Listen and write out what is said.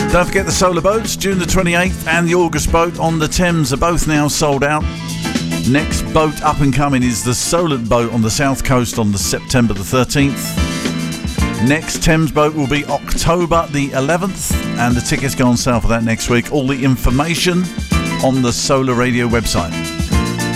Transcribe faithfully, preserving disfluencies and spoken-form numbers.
Don't forget the solar boats, June the twenty-eighth and the August boat on the Thames are both now sold out. Next boat up and coming is the Solent boat on the south coast on the September the thirteenth. Next Thames boat will be October the eleventh, and the tickets go on sale for that next week. All the information on the Solar Radio website.